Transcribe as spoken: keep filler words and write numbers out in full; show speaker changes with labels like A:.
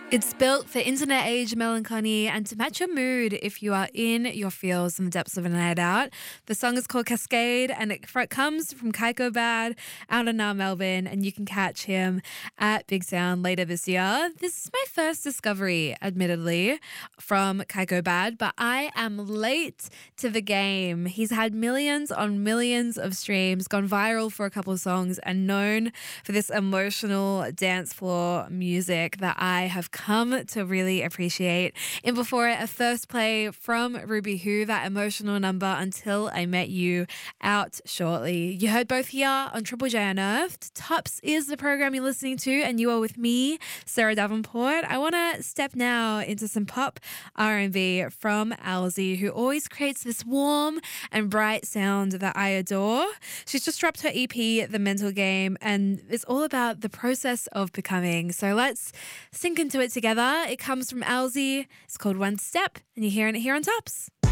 A: It's built for internet age melancholy and to match your mood if you are in your feels in the depths of a night out. The song is called Cascade and it, it comes from Kaiko Bad out in now Melbourne, and you can catch him at Big Sound later this year. This is my first discovery, admittedly, from Kaiko Bad, but I am late to the game. He's had millions on millions of streams, gone viral for a couple of songs, and known for this emotional dance floor music that I have come to really appreciate. In before it, a first play from Ruby Who, that emotional number Until I Met You, out shortly. You heard both here on Triple J Unearthed. Tops is the program you're listening to, and you are with me, Sarah Davenport. I want to step now into some pop R and B from Alzy, who always creates this warm and bright sound that I adore. She's just dropped her E P, The Mental Game, and it's all about the process of becoming. So let's sink into it together. It comes from Alzy. It's called One Step, and you're hearing it here on Tops.